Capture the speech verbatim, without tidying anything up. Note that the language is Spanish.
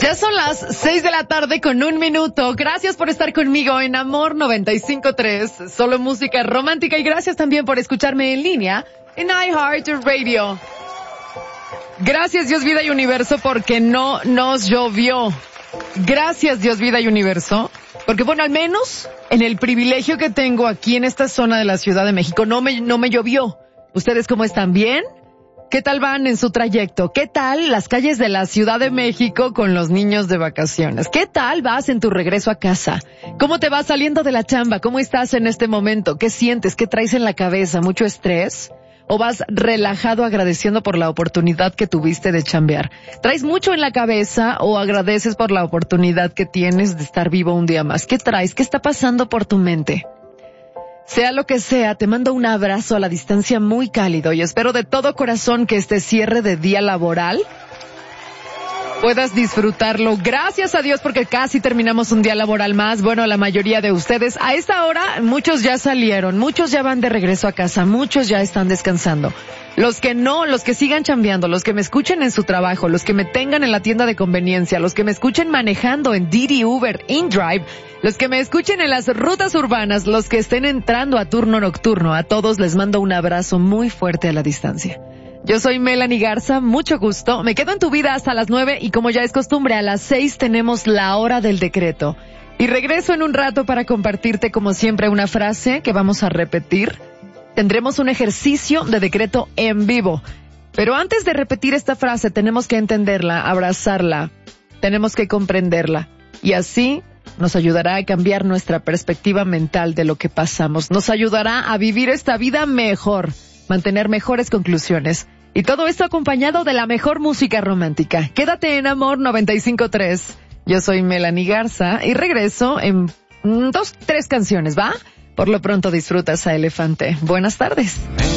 Ya son las seis de la tarde con un minuto. Gracias por estar conmigo en Amor noventa y cinco punto tres, solo música romántica, y gracias también por escucharme en línea en iHeartRadio. Gracias, Dios, vida y universo, porque no nos llovió. Gracias, Dios, vida y universo, porque bueno, al menos en el privilegio que tengo aquí en esta zona de la Ciudad de México no me, no me llovió. ¿Ustedes cómo están? ¿Bien? ¿Qué tal van en su trayecto? ¿Qué tal las calles de la Ciudad de México con los niños de vacaciones? ¿Qué tal vas en tu regreso a casa? ¿Cómo te vas saliendo de la chamba? ¿Cómo estás en este momento? ¿Qué sientes? ¿Qué traes en la cabeza? ¿Mucho estrés? ¿O vas relajado agradeciendo por la oportunidad que tuviste de chambear? ¿Traes mucho en la cabeza o agradeces por la oportunidad que tienes de estar vivo un día más? ¿Qué traes? ¿Qué está pasando por tu mente? Sea lo que sea, te mando un abrazo a la distancia muy cálido y espero de todo corazón que este cierre de día laboral puedas disfrutarlo. Gracias a Dios porque casi terminamos un día laboral más. Bueno, la mayoría de ustedes a esta hora, muchos ya salieron, muchos ya van de regreso a casa, muchos ya están descansando. Los que no, los que sigan chambeando, los que me escuchen en su trabajo, los que me tengan en la tienda de conveniencia, los que me escuchen manejando en Didi, Uber, InDrive, los que me escuchen en las rutas urbanas, los que estén entrando a turno nocturno, a todos les mando un abrazo muy fuerte a la distancia. Yo soy Melanie Garza, mucho gusto. Me quedo en tu vida hasta las nueve y como ya es costumbre, a las seis tenemos la hora del decreto. Y regreso en un rato para compartirte como siempre una frase que vamos a repetir. Tendremos un ejercicio de decreto en vivo. Pero antes de repetir esta frase tenemos que entenderla, abrazarla, tenemos que comprenderla. Y así nos ayudará a cambiar nuestra perspectiva mental de lo que pasamos. Nos ayudará a vivir esta vida mejor, mantener mejores conclusiones. Y todo esto acompañado de la mejor música romántica. Quédate en Amor noventa y cinco punto tres. Yo soy Melanie Garza y regreso en dos, tres canciones, ¿va? Por lo pronto disfrutas a Elefante. Buenas tardes.